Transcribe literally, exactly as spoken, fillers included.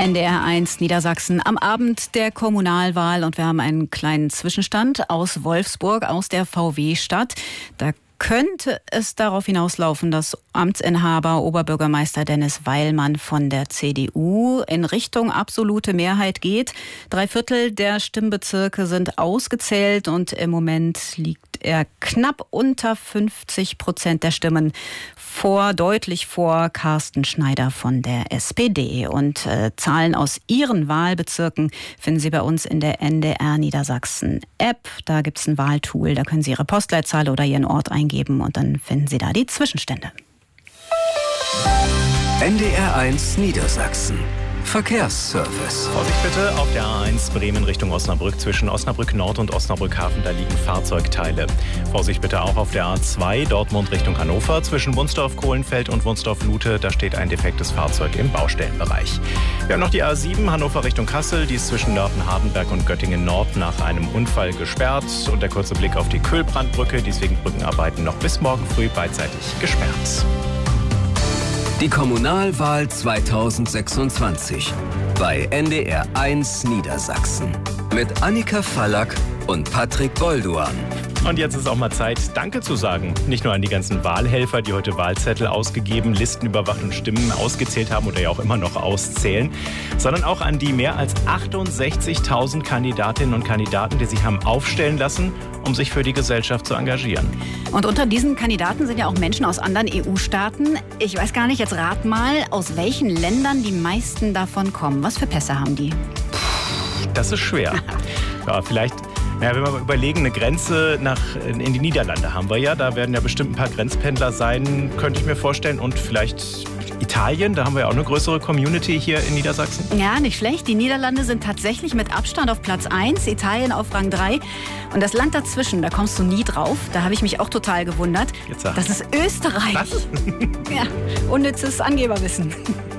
N D R eins Niedersachsen am Abend der Kommunalwahl und wir haben einen kleinen Zwischenstand aus Wolfsburg, aus der V W-Stadt. Da könnte es darauf hinauslaufen, dass Amtsinhaber Oberbürgermeister Dennis Weilmann von der C D U in Richtung absolute Mehrheit geht. Drei Viertel der Stimmbezirke sind ausgezählt und im Moment liegt er knapp unter fünfzig Prozent der Stimmen vor, deutlich vor Carsten Schneider von der S P D. Und äh, Zahlen aus Ihren Wahlbezirken finden Sie bei uns in der N D R Niedersachsen App. Da gibt es ein Wahltool, da können Sie Ihre Postleitzahl oder Ihren Ort eingeben und dann finden Sie da die Zwischenstände. N D R eins Niedersachsen. Verkehrsservice. Vorsicht bitte auf der A eins Bremen Richtung Osnabrück. Zwischen Osnabrück Nord und Osnabrück Hafen, da liegen Fahrzeugteile. Vorsicht bitte auch auf der A zwei Dortmund Richtung Hannover. Zwischen Wunsdorf-Kohlenfeld und Wunsdorf-Lute, da steht ein defektes Fahrzeug im Baustellenbereich. Wir haben noch die A sieben Hannover Richtung Kassel. Die ist zwischen Nörten-Hardenberg und Göttingen Nord nach einem Unfall gesperrt. Und der kurze Blick auf die Kühlbrandbrücke. Deswegen Brückenarbeiten noch bis morgen früh beidseitig gesperrt. Die Kommunalwahl zweitausendsechsundzwanzig bei N D R eins Niedersachsen mit Annika Fallack und Patrick Bolduan. Und jetzt ist auch mal Zeit, Danke zu sagen. Nicht nur an die ganzen Wahlhelfer, die heute Wahlzettel ausgegeben, Listen überwacht und Stimmen ausgezählt haben oder ja auch immer noch auszählen, sondern auch an die mehr als achtundsechzigtausend Kandidatinnen und Kandidaten, die sich haben aufstellen lassen, um sich für die Gesellschaft zu engagieren. Und unter diesen Kandidaten sind ja auch Menschen aus anderen E U-Staaten. Ich weiß gar nicht, jetzt rat mal, aus welchen Ländern die meisten davon kommen. Was für Pässe haben die? Puh, das ist schwer. Ja, vielleicht... Ja, wenn wir mal überlegen, eine Grenze nach, in die Niederlande haben wir ja. Da werden ja bestimmt ein paar Grenzpendler sein, könnte ich mir vorstellen. Und vielleicht Italien, da haben wir ja auch eine größere Community hier in Niedersachsen. Ja, nicht schlecht. Die Niederlande sind tatsächlich mit Abstand auf Platz eins, Italien auf Rang drei. Und das Land dazwischen, da kommst du nie drauf. Da habe ich mich auch total gewundert. Jetzt sag. Das ist Österreich. Was? Ja, unnützes Angeberwissen.